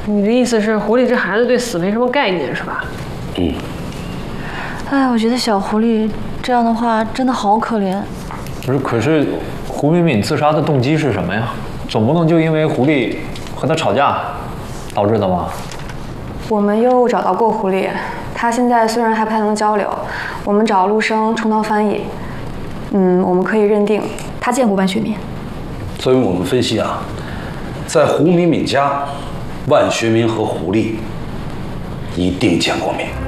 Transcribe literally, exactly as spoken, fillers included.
你的意思是狐狸这孩子对死没什么概念是吧？ 嗯。 哎，我觉得小狐狸这样的话真的好可怜。 不是，可是胡敏敏自杀的动机是什么呀？总不能就因为狐狸和他吵架导致的吧？ 我们又找到过狐狸，他现在虽然还不太能交流，我们找陆生充当翻译。嗯，我们可以认定他见过万学民。 所以我们分析啊，在胡敏敏家，万学民和狐狸一定见过面。